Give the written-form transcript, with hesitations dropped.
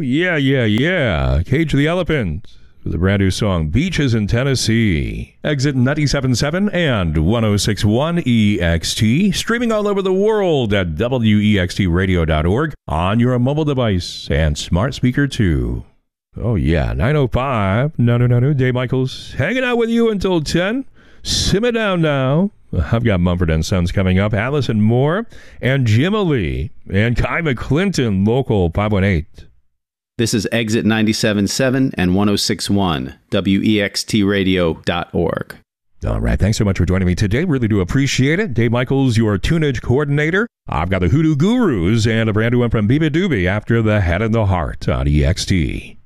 Yeah, yeah, yeah. Cage the Elephant with a brand new song, Beaches in Tennessee. Exit 97.7 and 106.1 EXT. Streaming all over the world at wextradio.org on your mobile device and smart speaker too. Oh yeah, 905. No. Dave Michaels hanging out with you until 10. Simmer down now. I've got Mumford & Sons coming up, Allison Moore, and Jim Lee, and Kai McClinton, Local 518. This is Exit 97.7 and 106.1, wextradio.org. All right, thanks so much for joining me today. Really do appreciate it. Dave Michaels, your tunage coordinator. I've got the Hoodoo Gurus and a brand new one from Biba Doobie after the Head and the Heart on EXT.